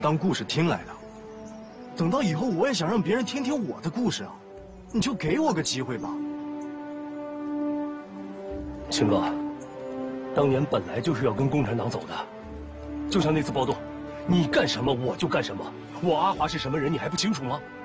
当故事听来的。等到以后我也想让别人听听我的故事啊，你就给我个机会吧。 秦哥，当年本来就是要跟共产党走的，就像那次暴动，你干什么我就干什么。我阿华是什么人，你还不清楚吗？